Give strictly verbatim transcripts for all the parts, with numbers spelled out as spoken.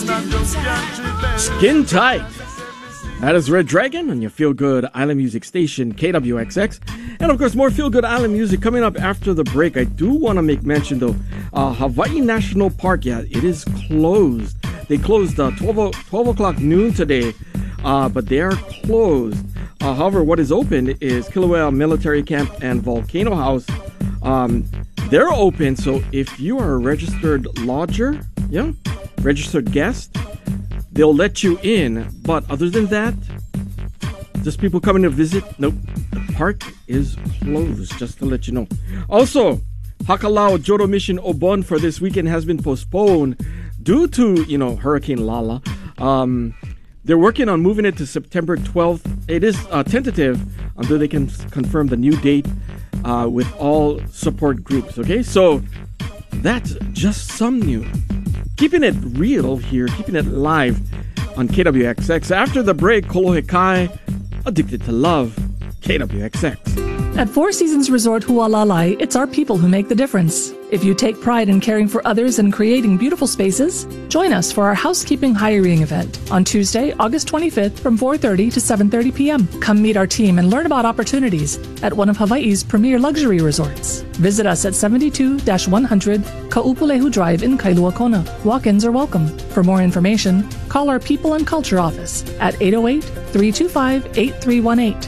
Skin Tight. That is Red Dragon on your Feel Good Island Music station, K W X X. And of course, more Feel Good Island music coming up after the break. I do want to make mention though, uh, Hawaii National Park, yeah, it is closed. They closed uh, twelve, twelve o'clock noon today, uh, but they are closed. Uh, however, what is open is Kilauea Military Camp and Volcano House. Um, they're open, so if you are a registered lodger, yeah, registered guest, they'll let you in. But other than that, just people coming to visit, nope, the park is closed, just to let you know. Also, Hakalau Jodo Mission Obon for this weekend has been postponed due to, you know, Hurricane Lala. Um, they're working on moving it to September twelfth. It is uh, tentative until they can confirm the new date uh, with all support groups, okay? So that's just some news. Keeping it real here, keeping it live on K W X X. After the break, Kolohekai, Addicted to Love, K W X X. At Four Seasons Resort Hualalai, it's our people who make the difference. If you take pride in caring for others and creating beautiful spaces, join us for our housekeeping hiring event on Tuesday, August twenty-fifth from four thirty to seven thirty p.m. Come meet our team and learn about opportunities at one of Hawaii's premier luxury resorts. Visit us at seventy-two one hundred Ka'upulehu Drive in Kailua Kona. Walk-ins are welcome. For more information, call our People and Culture office at eight oh eight, three two five, eight three one eight.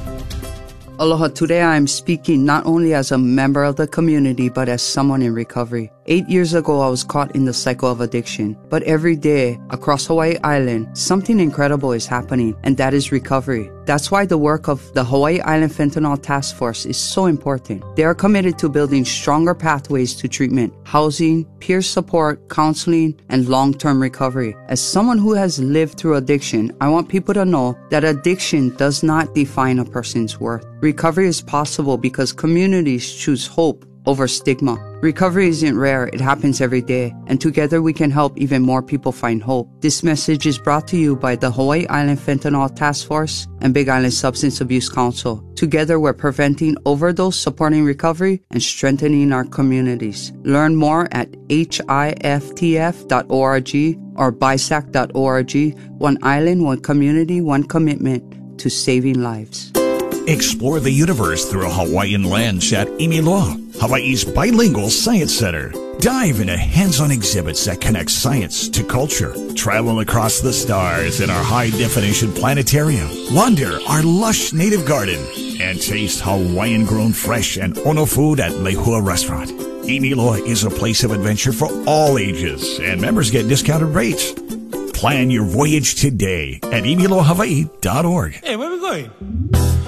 Aloha, today I am speaking not only as a member of the community, but as someone in recovery. Eight years ago, I was caught in the cycle of addiction. But every day, across Hawaii Island, something incredible is happening, and that is recovery. That's why the work of the Hawaii Island Fentanyl Task Force is so important. They are committed to building stronger pathways to treatment, housing, peer support, counseling, and long-term recovery. As someone who has lived through addiction, I want people to know that addiction does not define a person's worth. Recovery is possible because communities choose hope over stigma. Recovery isn't rare, it happens every day, and together we can help even more people find hope. This message is brought to you by the Hawaii Island Fentanyl Task Force and Big Island Substance Abuse Council. Together we're preventing overdose, supporting recovery, and strengthening our communities. Learn more at H I F T F dot org or B I S A C dot org. One island, one community, one commitment to saving lives. Explore the universe through a Hawaiian lens at Imiloa, Hawaii's bilingual science center. Dive into hands-on exhibits that connect science to culture. Travel across the stars in our high-definition planetarium. Wander our lush native garden. And taste Hawaiian-grown fresh and ono food at Lehua Restaurant. Imiloa is a place of adventure for all ages, and members get discounted rates. Plan your voyage today at imiloa hawaii dot org. Hey, where are we going?